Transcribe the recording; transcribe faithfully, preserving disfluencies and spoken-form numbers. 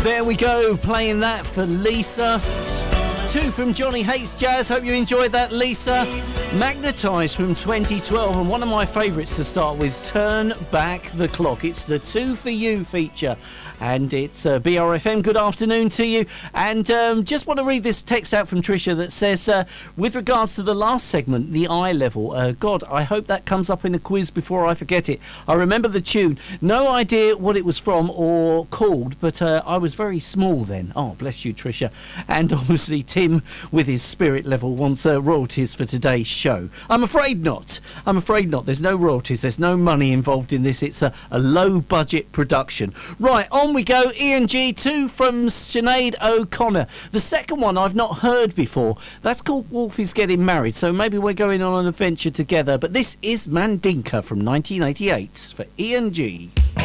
There we go, playing that for Lisa. Two from Johnny Hates Jazz. Hope you enjoyed that, Lisa. Magnetised from twenty twelve, and one of my favourites to start with, Turn Back the Clock. It's the Two For You feature, and it's uh, B R F M. Good afternoon to you. And um, just want to read this text out from Tricia that says, uh, with regards to the last segment, the eye level, uh, God, I hope that comes up in the quiz before I forget it. I remember the tune. No idea what it was from or called, but uh, I was very small then. Oh, bless you, Tricia. And obviously, Tim, with his spirit level, wants uh, royalties for today's show. I'm afraid not. I'm afraid not. There's no royalties. There's no money involved in this. It's a, a low-budget production. Right, on we go. E and G, two from Sinead O'Connor. The second one I've not heard before. That's called Wolfie's Getting Married, so maybe we're going on an adventure together. But this is Mandinka from nineteen eighty-eight for E and G.